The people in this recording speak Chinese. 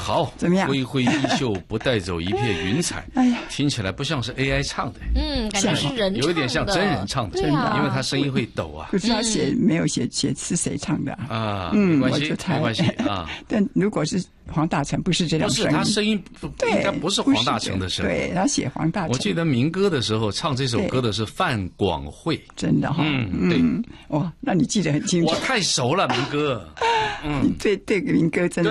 好， 怎么样？ 挥挥衣袖，不带走一片云彩。 哎呀， 听起来不像是 AI 唱的， 感觉是人唱的， 有一点像真人唱的， 对啊， 因为他声音会抖啊。 不知道没有写是谁唱的啊？没关系，没关系啊。 但如果是黄大成，不是这种声音， 不是他声音应该不是黄大成的声音。 对，他写黄大成。 我记得民歌的时候唱这首歌的是范广惠， 真的哈。 对， 哇，那你记得很清楚。 我太熟了民歌。 你对民歌真的。